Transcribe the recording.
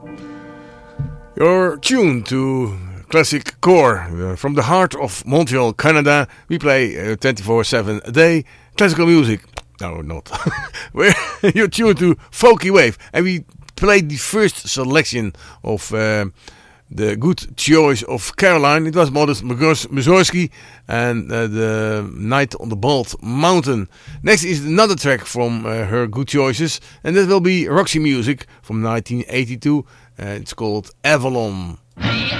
You're tuned to Classic Core. From the heart of Montreal, Canada, we play 24/7 a day classical music. No, not. You're tuned to Folky Wave. And we played the first selection of the good choice of Caroline. It was Modest Mussorgsky and the Night on the Bald Mountain. Next is another track from her good choices. And that will be Roxy Music from 1982. It's called Avalon.